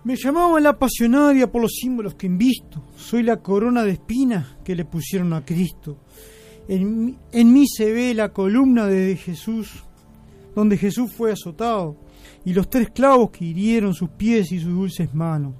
Me llamaban la pasionaria por los símbolos que invisto. Soy la corona de espinas que le pusieron a Cristo. En mí se ve la columna de Jesús, donde Jesús fue azotado, y los 3 clavos que hirieron sus pies y sus dulces manos.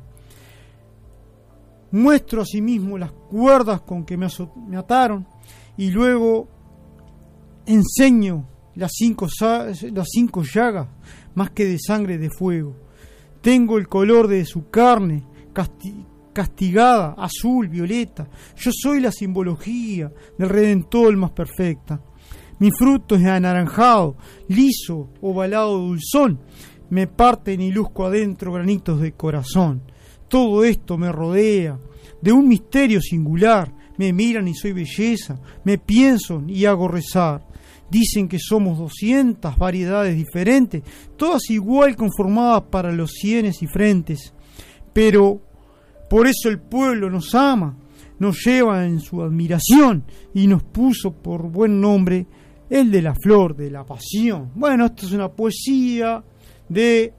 Muestro asimismo las cuerdas con que me ataron, y luego enseño las 5 llagas, más que de sangre de fuego. Tengo el color de su carne, castigada, azul, violeta. Yo soy la simbología del Redentor más perfecta. Mi fruto es anaranjado, liso, ovalado, dulzón. Me parten y luzco adentro granitos de corazón. Todo esto me rodea de un misterio singular. Me miran y soy belleza, me piensan y hago rezar. Dicen que somos 200 variedades diferentes, todas igual conformadas para los sienes y frentes. Pero por eso el pueblo nos ama, nos lleva en su admiración y nos puso por buen nombre el de la flor de la pasión. Bueno, esto es una poesía de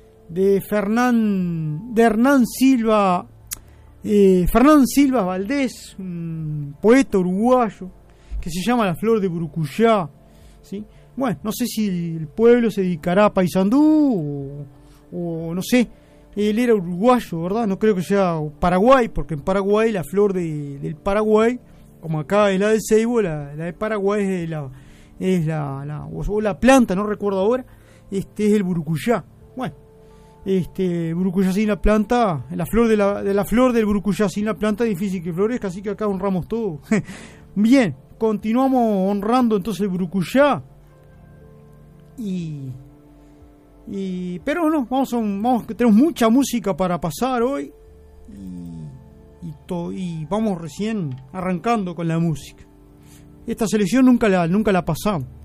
Hernán Silva Valdés, un poeta uruguayo que se llama La Flor de Burucuyá, ¿sí? Bueno, no sé si el pueblo se dedicará a Paysandú o no sé. Él era uruguayo, ¿verdad? No creo que sea Paraguay, porque en Paraguay la flor del Paraguay, como acá es la del ceibo, la de Paraguay es la planta, no recuerdo ahora, es el burucuyá. Bueno, burucuyá sin la planta, la flor de la flor del burucuyá sin la planta es difícil que florezca, así que acá honramos todo. Bien, continuamos honrando entonces el burucuyá. Pero no, tenemos mucha música para pasar hoy y vamos recién arrancando con la música. Esta selección nunca la pasamos.